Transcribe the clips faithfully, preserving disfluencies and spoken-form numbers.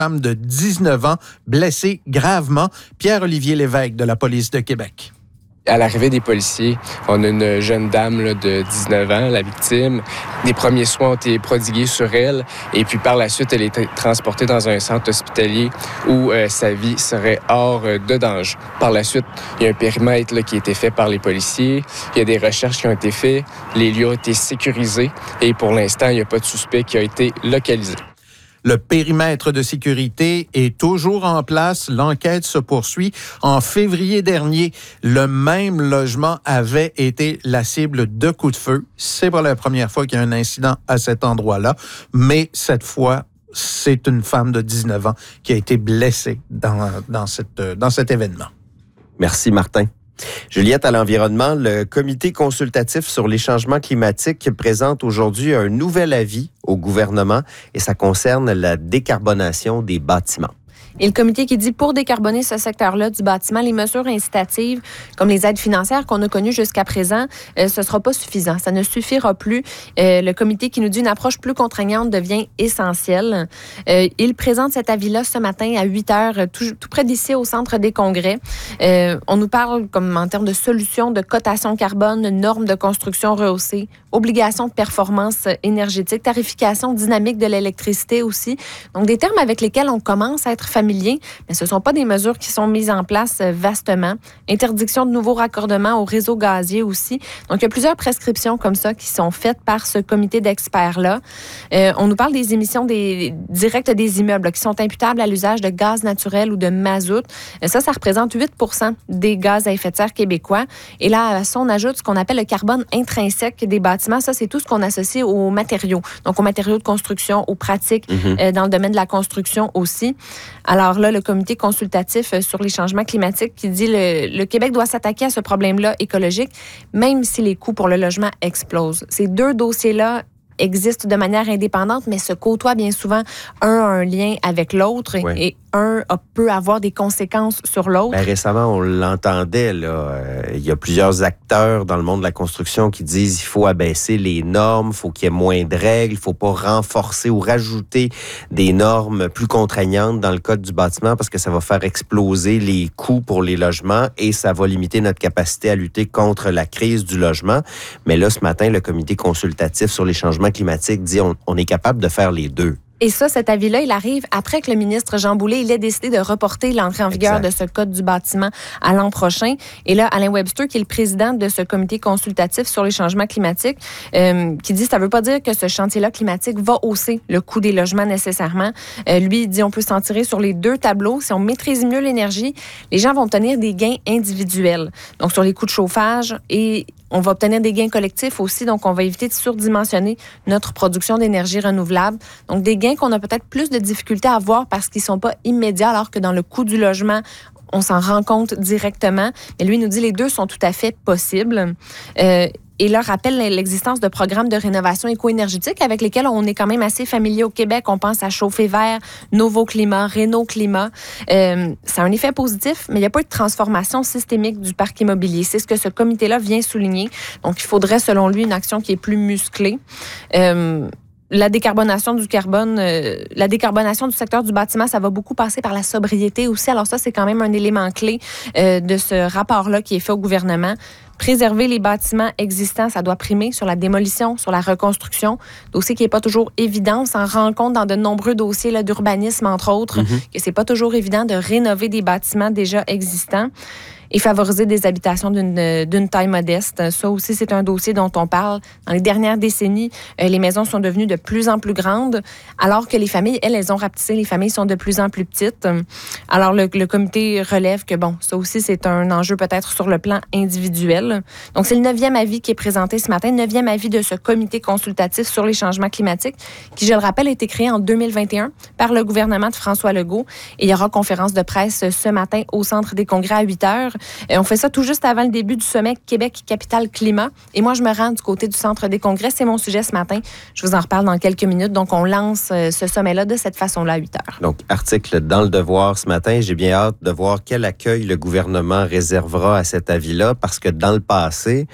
femme de dix-neuf ans blessée gravement. Pierre-Olivier Lévesque de la police de Québec. À l'arrivée des policiers, on a une jeune dame là, de dix-neuf ans, la victime. Des premiers soins ont été prodigués sur elle et puis par la suite, elle est transportée dans un centre hospitalier où euh, sa vie serait hors euh, de danger. Par la suite, il y a un périmètre là, qui a été fait par les policiers. Il y a des recherches qui ont été faites. Les lieux ont été sécurisés et pour l'instant, il n'y a pas de suspect qui a été localisé. Le périmètre de sécurité est toujours en place. L'enquête se poursuit. En février dernier, le même logement avait été la cible de coups de feu. C'est pas la première fois qu'il y a un incident à cet endroit-là, mais cette fois, c'est une femme de dix-neuf ans qui a été blessée dans, dans, cette, dans cet événement. Merci, Martin. Juliette, à l'environnement, le comité consultatif sur les changements climatiques présente aujourd'hui un nouvel avis au gouvernement et ça concerne la décarbonation des bâtiments. Et le comité qui dit pour décarboner ce secteur-là du bâtiment, les mesures incitatives comme les aides financières qu'on a connues jusqu'à présent, euh, ce ne sera pas suffisant. Ça ne suffira plus. Euh, le comité qui nous dit une approche plus contraignante devient essentielle. Euh, il présente cet avis-là ce matin à huit heures, tout, tout près d'ici au centre des congrès. Euh, on nous parle comme en termes de solutions de cotation carbone, normes de construction rehaussées, obligations de performance énergétique, tarification dynamique de l'électricité aussi. Donc des termes avec lesquels on commence à être familier, mais ce ne sont pas des mesures qui sont mises en place vastement. Interdiction de nouveaux raccordements au réseau gazier aussi. Donc, il y a plusieurs prescriptions comme ça qui sont faites par ce comité d'experts-là. Euh, on nous parle des émissions des, directes des immeubles là, qui sont imputables à l'usage de gaz naturel ou de mazout. Ça, ça représente huit pour cent des gaz à effet de serre québécois. Et là, à ça, on ajoute ce qu'on appelle le carbone intrinsèque des bâtiments. Ça, c'est tout ce qu'on associe aux matériaux. Donc, aux matériaux de construction, aux pratiques mm-hmm. euh, dans le domaine de la construction aussi. Alors là, le comité consultatif sur les changements climatiques qui dit le, le Québec doit s'attaquer à ce problème-là écologique, même si les coûts pour le logement explosent. Ces deux dossiers-là existent de manière indépendante, mais se côtoient bien souvent. Un a un lien avec l'autre oui. et un peut avoir des conséquences sur l'autre. Bien, récemment, on l'entendait, là. Euh, il y a plusieurs acteurs dans le monde de la construction qui disent qu'il faut abaisser les normes, il faut qu'il y ait moins de règles, il ne faut pas renforcer ou rajouter des normes plus contraignantes dans le code du bâtiment parce que ça va faire exploser les coûts pour les logements et ça va limiter notre capacité à lutter contre la crise du logement. Mais là, ce matin, le comité consultatif sur les changements climatiques dit on, on est capable de faire les deux. Et ça, cet avis-là, il arrive après que le ministre Jean Boulet il ait décidé de reporter l'entrée en vigueur exact. de ce code du bâtiment à l'an prochain. Et là, Alain Webster, qui est le président de ce comité consultatif sur les changements climatiques, euh, qui dit ça ne veut pas dire que ce chantier-là climatique va hausser le coût des logements nécessairement. Euh, lui, il dit on peut s'en tirer sur les deux tableaux. Si on maîtrise mieux l'énergie, les gens vont obtenir des gains individuels. Donc, sur les coûts de chauffage et on va obtenir des gains collectifs aussi, donc on va éviter de surdimensionner notre production d'énergie renouvelable. Donc, des gains qu'on a peut-être plus de difficultés à voir parce qu'ils ne sont pas immédiats, alors que dans le coût du logement, on s'en rend compte directement. Mais lui, il nous dit que les deux sont tout à fait possibles. Euh, Et là, rappelle l'existence de programmes de rénovation éco-énergétique avec lesquels on est quand même assez familier au Québec. On pense à Chauffer Vert, Novo Climat, Réno Climat. Euh, ça a un effet positif, mais il n'y a pas eu de transformation systémique du parc immobilier. C'est ce que ce comité-là vient souligner. Donc, il faudrait, selon lui, une action qui est plus musclée. Euh, La décarbonation du carbone, euh, la décarbonation du secteur du bâtiment, ça va beaucoup passer par la sobriété aussi. Alors ça, c'est quand même un élément clé euh, de ce rapport-là qui est fait au gouvernement. Préserver les bâtiments existants, ça doit primer sur la démolition, sur la reconstruction. Dossier qui n'est pas toujours évident. On s'en rend compte dans de nombreux dossiers là, d'urbanisme, entre autres, mm-hmm. que c'est pas toujours évident de rénover des bâtiments déjà existants. Et favoriser des habitations d'une, d'une taille modeste. Ça aussi, c'est un dossier dont on parle. Dans les dernières décennies, euh, les maisons sont devenues de plus en plus grandes, alors que les familles, elles, elles ont rapetissé. Les familles sont de plus en plus petites. Alors, le, le comité relève que, bon, ça aussi, c'est un enjeu peut-être sur le plan individuel. Donc, c'est le neuvième avis qui est présenté ce matin, neuvième avis de ce comité consultatif sur les changements climatiques, qui, je le rappelle, a été créé en deux mille vingt et un par le gouvernement de François Legault. Et il y aura conférence de presse ce matin au Centre des congrès à huit heures. Et on fait ça tout juste avant le début du sommet Québec-Capitale Climat. Et moi, je me rends du côté du Centre des congrès. C'est mon sujet ce matin. Je vous en reparle dans quelques minutes. Donc, on lance ce sommet-là de cette façon-là à huit heures. Donc, article dans Le Devoir ce matin. J'ai bien hâte de voir quel accueil le gouvernement réservera à cet avis-là parce que dans le passé,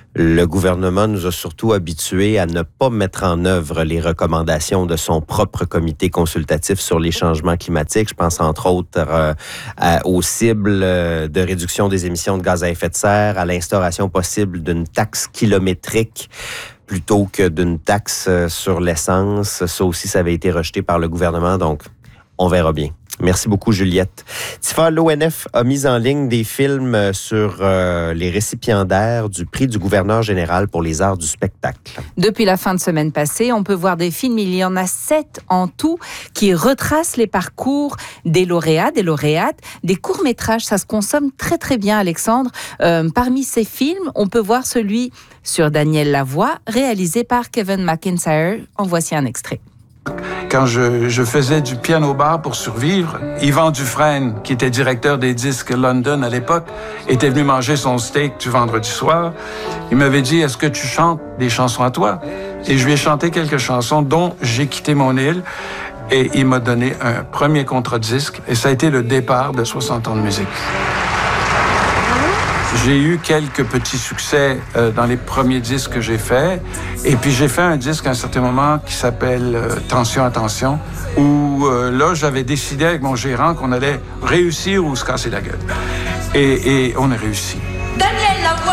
Le gouvernement nous a surtout habitués à ne pas mettre en œuvre les recommandations de son propre comité consultatif sur les changements climatiques. Je pense entre autres euh, à, aux cibles de réduction des émissions de gaz à effet de serre, à l'instauration possible d'une taxe kilométrique plutôt que d'une taxe sur l'essence. Ça aussi, ça avait été rejeté par le gouvernement, donc on verra bien. Merci beaucoup, Juliette. Tifa, l'O N F a mis en ligne des films sur euh, les récipiendaires du prix du gouverneur général pour les arts du spectacle. Depuis la fin de semaine passée, on peut voir des films, il y en a sept en tout, qui retracent les parcours des lauréats, des lauréates, des courts-métrages. Ça se consomme très très bien, Alexandre. Euh, parmi ces films, on peut voir celui sur Daniel Lavoie, réalisé par Kevin McIntyre. En voici un extrait. Quand je, je faisais du piano-bar pour survivre, Yvan Dufresne, qui était directeur des disques London à l'époque, était venu manger son steak du vendredi soir. Il m'avait dit, est-ce que tu chantes des chansons à toi? Et je lui ai chanté quelques chansons, dont J'ai quitté mon île. Et il m'a donné un premier contre-disque. Et ça a été le départ de soixante ans de musique. J'ai eu quelques petits succès euh, dans les premiers disques que j'ai faits. Et puis, j'ai fait un disque à un certain moment qui s'appelle euh, « Tension, attention », où euh, là, j'avais décidé avec mon gérant qu'on allait réussir ou se casser la gueule. Et, et on a réussi. Daniel Lavoie!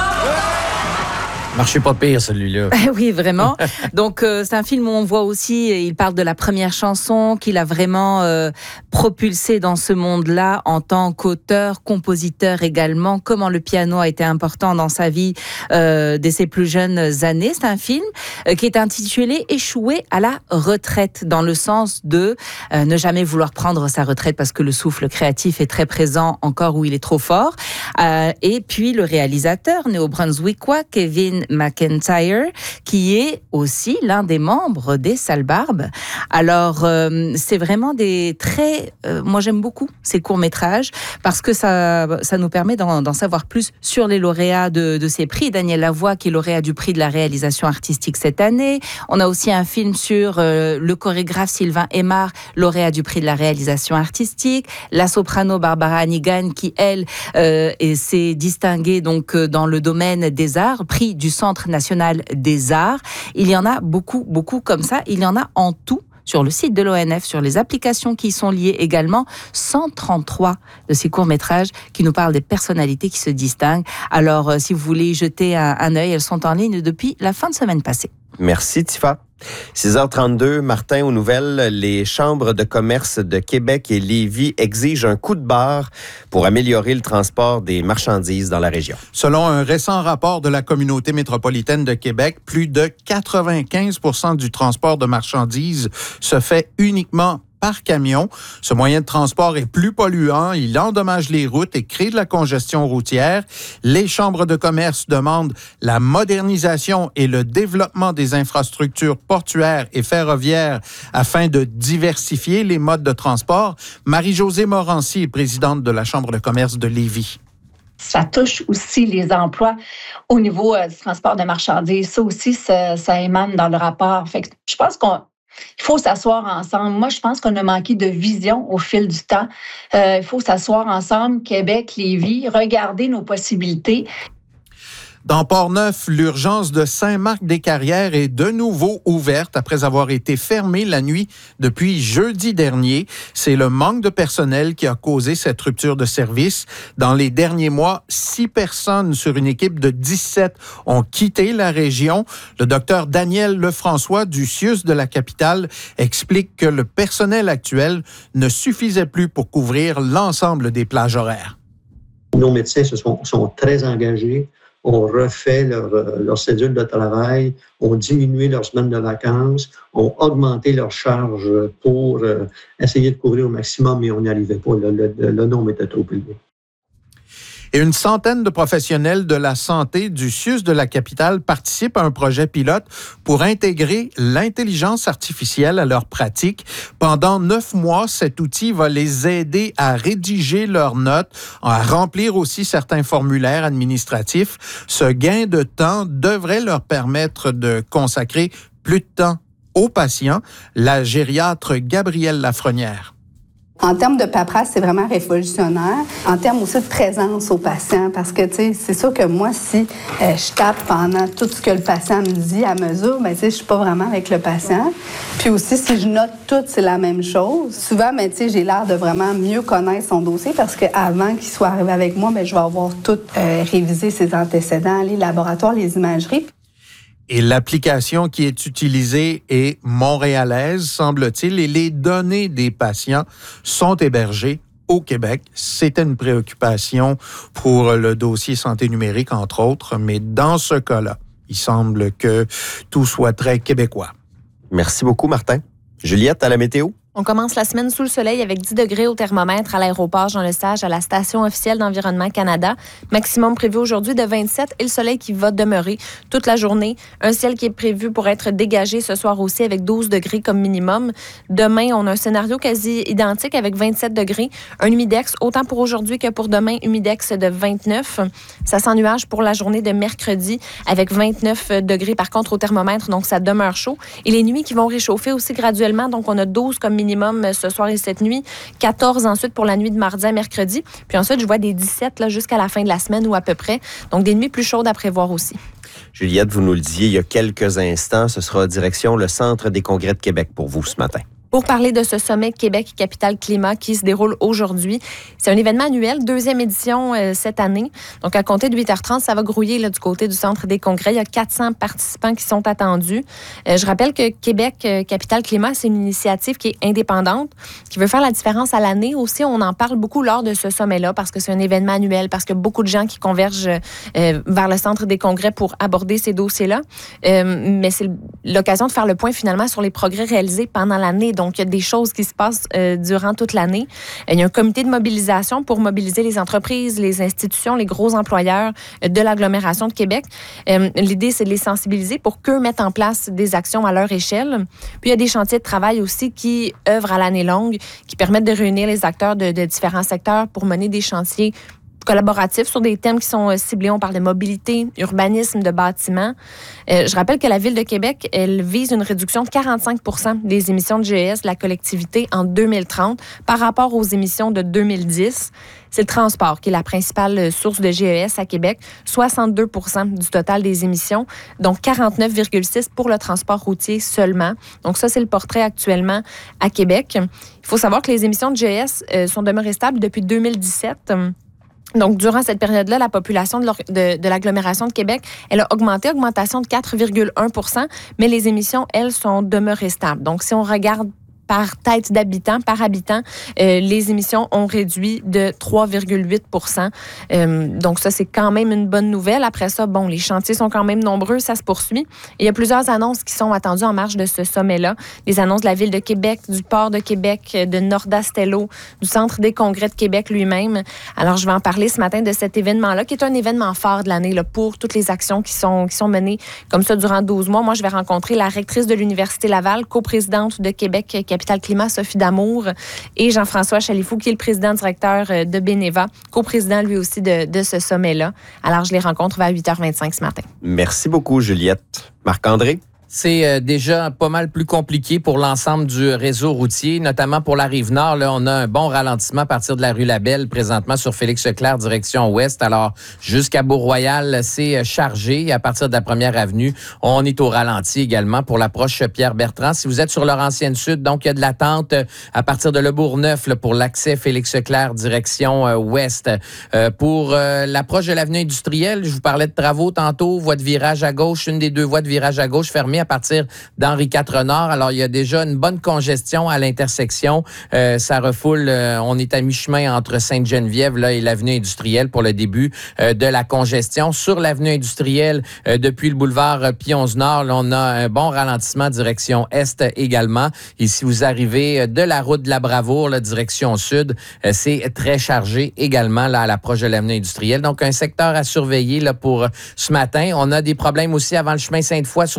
Marchait pas pire, celui-là. Oui, vraiment. Donc, euh, c'est un film où on voit aussi, il parle de la première chanson qu'il a vraiment euh, propulsée dans ce monde-là en tant qu'auteur, compositeur également, comment le piano a été important dans sa vie euh, dès ses plus jeunes années. C'est un film euh, qui est intitulé « Échouer à la retraite », dans le sens de euh, ne jamais vouloir prendre sa retraite parce que le souffle créatif est très présent encore où il est trop fort. Euh, et puis, le réalisateur néo-brunswickois, Kevin McIntyre, qui est aussi l'un des membres des Salbarbes. Alors, euh, c'est vraiment des très... Euh, moi, j'aime beaucoup ces courts-métrages parce que ça, ça nous permet d'en, d'en savoir plus sur les lauréats de, de ces prix. Daniel Lavoie, qui est lauréat du prix de la réalisation artistique cette année. On a aussi un film sur euh, le chorégraphe Sylvain Aymar, lauréat du prix de la réalisation artistique. La soprano Barbara Hannigan, qui, elle, euh, s'est distinguée donc, dans le domaine des arts, prix du Centre national des arts. Il y en a beaucoup, beaucoup comme ça. Il y en a en tout sur le site de l'O N F, sur les applications qui y sont liées également, cent trente-trois de ces courts-métrages qui nous parlent des personnalités qui se distinguent. Alors, euh, si vous voulez y jeter un, un œil, elles sont en ligne depuis la fin de semaine passée. Merci, Tifa. six heures trente-deux, Martin, aux nouvelles, les chambres de commerce de Québec et Lévis exigent un coup de barre pour améliorer le transport des marchandises dans la région. Selon un récent rapport de la communauté métropolitaine de Québec, plus de quatre-vingt-quinze pour cent du transport de marchandises se fait uniquement par camion. Ce moyen de transport est plus polluant, il endommage les routes et crée de la congestion routière. Les chambres de commerce demandent la modernisation et le développement des infrastructures portuaires et ferroviaires afin de diversifier les modes de transport. Marie-Josée Morancy est présidente de la Chambre de commerce de Lévis. Ça touche aussi les emplois au niveau euh, du transport de marchandises. Ça aussi, ça, ça émane dans le rapport. Fait que je pense qu'on Il faut s'asseoir ensemble. Moi, je pense qu'on a manqué de vision au fil du temps. Euh, il faut s'asseoir ensemble, Québec, Lévis, regarder nos possibilités. Dans Port-Neuf, l'urgence de Saint-Marc-des-Carrières est de nouveau ouverte après avoir été fermée la nuit depuis jeudi dernier. C'est le manque de personnel qui a causé cette rupture de service. Dans les derniers mois, six personnes sur une équipe de dix-sept ont quitté la région. Le docteur Daniel Lefrançois du C I U S de la capitale explique que le personnel actuel ne suffisait plus pour couvrir l'ensemble des plages horaires. Nos médecins se sont, sont très engagés. On refait leur, leur cédule de travail, on diminué leurs semaines de vacances, on augmenté leurs charges pour euh, essayer de couvrir au maximum, mais on n'y arrivait pas. Le, le, le nombre était trop élevé. Et une centaine de professionnels de la santé du C I U S de la capitale participent à un projet pilote pour intégrer l'intelligence artificielle à leurs pratiques. Pendant neuf mois, cet outil va les aider à rédiger leurs notes, à remplir aussi certains formulaires administratifs. Ce gain de temps devrait leur permettre de consacrer plus de temps aux patients. La gériatre Gabrielle Lafrenière. En termes de paperasse, c'est vraiment révolutionnaire. En termes aussi de présence au patient, parce que, tu sais, c'est sûr que moi, si euh, je tape pendant tout ce que le patient me dit à mesure, ben, tu sais, je suis pas vraiment avec le patient. Puis aussi, si je note tout, c'est la même chose. Souvent, ben, tu sais, j'ai l'air de vraiment mieux connaître son dossier parce qu'avant qu'il soit arrivé avec moi, ben, je vais avoir tout euh, révisé ses antécédents, les laboratoires, les imageries. Et l'application qui est utilisée est montréalaise, semble-t-il, et les données des patients sont hébergées au Québec. C'était une préoccupation pour le dossier santé numérique, entre autres, mais dans ce cas-là, il semble que tout soit très québécois. Merci beaucoup, Martin. Juliette, à la météo? On commence la semaine sous le soleil avec dix degrés au thermomètre à l'aéroport Jean-Lesage, à la station officielle d'Environnement Canada. Maximum prévu aujourd'hui de vingt-sept et le soleil qui va demeurer toute la journée. Un ciel qui est prévu pour être dégagé ce soir aussi avec douze degrés comme minimum. Demain, on a un scénario quasi identique avec vingt-sept degrés. Un humidex autant pour aujourd'hui que pour demain, humidex de vingt-neuf. Ça sent nuage pour la journée de mercredi avec vingt-neuf degrés par contre au thermomètre, donc ça demeure chaud. Et les nuits qui vont réchauffer aussi graduellement, donc on a douze comme minimum. minimum ce soir et cette nuit, quatorze ensuite pour la nuit de mardi à mercredi. Puis ensuite, je vois des dix-sept là, jusqu'à la fin de la semaine ou à peu près. Donc, des nuits plus chaudes à prévoir aussi. Juliette, vous nous le disiez il y a quelques instants, ce sera direction le Centre des congrès de Québec pour vous ce matin. Pour parler de ce sommet Québec Capitale Climat qui se déroule aujourd'hui. C'est un événement annuel, deuxième édition euh, cette année. Donc, à compter de huit heures trente, ça va grouiller là, du côté du Centre des congrès. Il y a quatre cents participants qui sont attendus. Euh, je rappelle que Québec euh, Capitale Climat, c'est une initiative qui est indépendante, qui veut faire la différence à l'année. Aussi, on en parle beaucoup lors de ce sommet-là parce que c'est un événement annuel, parce que beaucoup de gens qui convergent euh, vers le Centre des congrès pour aborder ces dossiers-là. Euh, mais c'est l'occasion de faire le point finalement sur les progrès réalisés pendant l'année. Donc, il y a des choses qui se passent euh, durant toute l'année. Euh, il y a un comité de mobilisation pour mobiliser les entreprises, les institutions, les gros employeurs euh, de l'agglomération de Québec. Euh, l'idée, c'est de les sensibiliser pour qu'eux mettent en place des actions à leur échelle. Puis, il y a des chantiers de travail aussi qui œuvrent à l'année longue, qui permettent de réunir les acteurs de, de différents secteurs pour mener des chantiers collaboratifs sur des thèmes qui sont ciblés. On parle de mobilité, urbanisme, de bâtiments. Euh, je rappelle que la Ville de Québec, elle vise une réduction de quarante-cinq pour cent des émissions de G E S de la collectivité en deux mille trente par rapport aux émissions de deux mille dix. C'est le transport qui est la principale source de G E S à Québec, soixante-deux pour cent du total des émissions, donc quarante-neuf virgule six pour le transport routier seulement. Donc ça, c'est le portrait actuellement à Québec. Il faut savoir que les émissions de G E S euh, sont demeurées stables depuis deux mille dix-sept. Donc, durant cette période-là, la population de, de, de l'agglomération de Québec, elle a augmenté, augmentation de quatre virgule un pour cent, mais les émissions, elles, sont demeurées stables. Donc, si on regarde par tête d'habitant, par habitant, euh, les émissions ont réduit de trois virgule huit pour cent. Euh, donc ça, c'est quand même une bonne nouvelle. Après ça, bon, les chantiers sont quand même nombreux, ça se poursuit. Et il y a plusieurs annonces qui sont attendues en marge de ce sommet-là. Des annonces de la Ville de Québec, du Port de Québec, de Nordastello, du Centre des congrès de Québec lui-même. Alors, je vais en parler ce matin de cet événement-là, qui est un événement fort de l'année là, pour toutes les actions qui sont, qui sont menées comme ça durant douze mois. Moi, je vais rencontrer la rectrice de l'Université Laval, coprésidente de Québec Capitale Climat, Sophie Damour, et Jean-François Chalifou, qui est le président-directeur de Beneva, coprésident lui aussi de, de ce sommet-là. Alors, je les rencontre vers huit heures vingt-cinq ce matin. Merci beaucoup, Juliette. Marc-André? C'est déjà pas mal plus compliqué pour l'ensemble du réseau routier, notamment pour la Rive-Nord. Là, on a un bon ralentissement à partir de la rue Labelle, présentement sur Félix-Leclerc, direction ouest. Alors, jusqu'à Beau-Royal, c'est chargé. À partir de la première avenue, on est au ralenti également pour l'approche Pierre-Bertrand. Si vous êtes sur Laurentienne Sud, donc il y a de l'attente à partir de Le Bourgneuf là, pour l'accès Félix-Leclerc, direction euh, ouest. Euh, pour euh, l'approche de l'avenue industrielle, je vous parlais de travaux tantôt, voie de virage à gauche, une des deux voies de virage à gauche fermée à partir d'Henri quatre Nord. Alors, il y a déjà une bonne congestion à l'intersection. Euh, ça refoule. Euh, on est à mi-chemin entre Sainte-Geneviève là, et l'avenue industrielle pour le début euh, de la congestion. Sur l'avenue industrielle, euh, depuis le boulevard euh, Pionze-Nord, là, on a un bon ralentissement direction est également. Et si vous arrivez de la route de la Bravoure, là, direction sud, euh, c'est très chargé également là, à l'approche de l'avenue industrielle. Donc, un secteur à surveiller là, pour ce matin. On a des problèmes aussi avant le chemin Sainte-Foy sur Henri quatre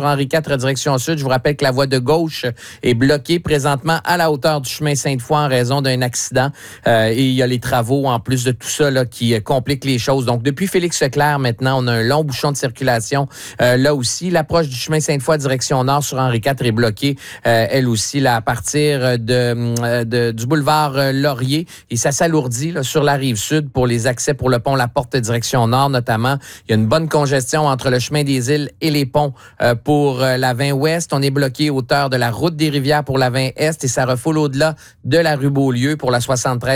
vingt-quatre direction sud. Je vous rappelle que la voie de gauche est bloquée présentement à la hauteur du chemin Sainte-Foy en raison d'un accident. Euh, et il y a les travaux en plus de tout ça là, qui euh, compliquent les choses. Donc, depuis Félix-Leclerc, maintenant, on a un long bouchon de circulation. Euh, là aussi, l'approche du chemin Sainte-Foy direction nord sur Henri quatre est bloquée. Euh, elle aussi, là, à partir de, de, du boulevard Laurier. Et ça s'alourdit là, sur la rive sud pour les accès pour le pont La Porte direction nord, notamment. Il y a une bonne congestion entre le chemin des Îles et les ponts euh, pour euh, la vingt ouest. On est bloqué hauteur de la route des Rivières pour la vingt est et ça refoule au-delà de la rue Beaulieu pour la soixante-treize.